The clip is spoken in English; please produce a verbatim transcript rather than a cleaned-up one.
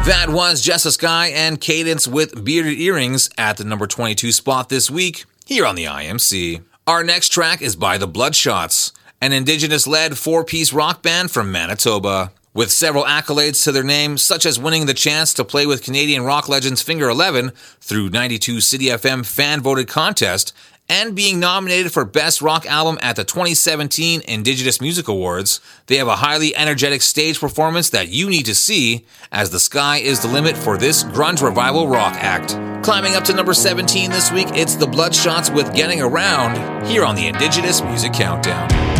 That was Jessa Sky and Cadence with Bearded Earrings at the number twenty-two spot this week here on the I M C. Our next track is by the Bloodshots, an Indigenous-led four-piece rock band from Manitoba. With several accolades to their name, such as winning the chance to play with Canadian rock legends Finger eleven through ninety-two City F M fan-voted contest, and being nominated for Best Rock Album at the twenty seventeen Indigenous Music Awards, they have a highly energetic stage performance that you need to see, as the sky is the limit for this grunge revival rock act. Climbing up to number seventeen this week, it's the Bloodshots with Getting Around, here on the Indigenous Music Countdown.